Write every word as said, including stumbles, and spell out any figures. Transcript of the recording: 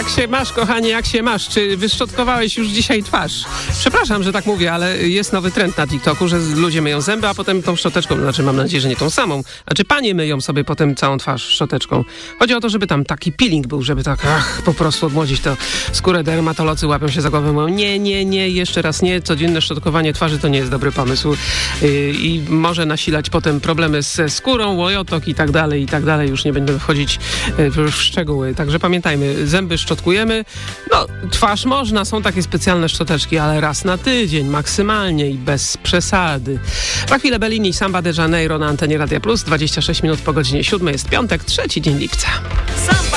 Jak się masz, kochanie, jak się masz? Czy wyszczotkowałeś już dzisiaj twarz? Przepraszam, że tak mówię, ale jest nowy trend na TikToku, że ludzie myją zęby, a potem tą szczoteczką, znaczy mam nadzieję, że nie tą samą, znaczy panie myją sobie potem całą twarz szczoteczką. Chodzi o to, żeby tam taki peeling był, żeby tak ach, po prostu odmłodzić tę skórę. Dermatolodzy łapią się za głowę, mówią nie, nie, nie, jeszcze raz nie, codzienne szczotkowanie twarzy to nie jest dobry pomysł yy, i może nasilać potem problemy ze skórą, łojotok i tak dalej, i tak dalej. Już nie będę wchodzić yy, w szczegóły. Także pamiętajmy, zęby szczotkujemy. No, twarz można, są takie specjalne szczoteczki, ale raz na tydzień maksymalnie i bez przesady. Za chwilę Bellini, Samba de Janeiro na antenie Radia Plus. dwadzieścia sześć minut po godzinie siódmej. Jest piątek, trzeci dzień lipca.